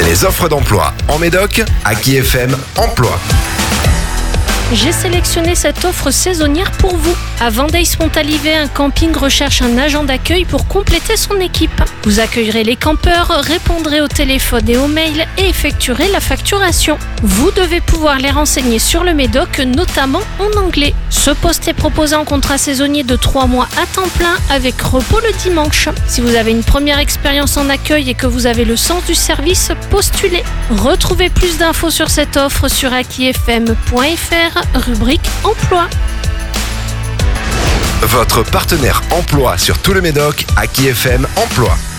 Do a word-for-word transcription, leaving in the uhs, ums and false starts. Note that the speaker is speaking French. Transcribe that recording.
Les offres d'emploi en Médoc, Aki F M Emploi. J'ai sélectionné cette offre saisonnière pour vous. À Vendée-Montalivet, un camping recherche un agent d'accueil pour compléter son équipe. Vous accueillerez les campeurs, répondrez au téléphone et au mail et effectuerez la facturation. Vous devez pouvoir les renseigner sur le Médoc, notamment en anglais. Ce poste est proposé en contrat saisonnier de trois mois à temps plein avec repos le dimanche. Si vous avez une première expérience en accueil et que vous avez le sens du service, postulez. Retrouvez plus d'infos sur cette offre sur aki f m point f r, rubrique emploi. Votre partenaire emploi sur tout le Médoc, Aki F M Emploi.